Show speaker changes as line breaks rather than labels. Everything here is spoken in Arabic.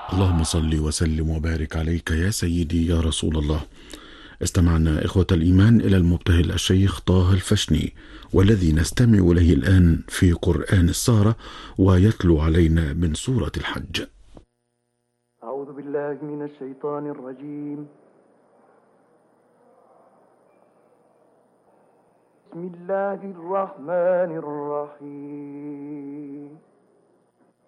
اللهم صل وسلم وبارك عليك يا سيدي يا رسول الله. استمعنا إخوة الإيمان إلى المبتهل الشيخ طه الفشني، والذي نستمع إليه الآن في قرآن السهرة، ويتلو علينا من سورة الحج.
أعوذ بالله من الشيطان الرجيم. بسم الله الرحمن الرحيم.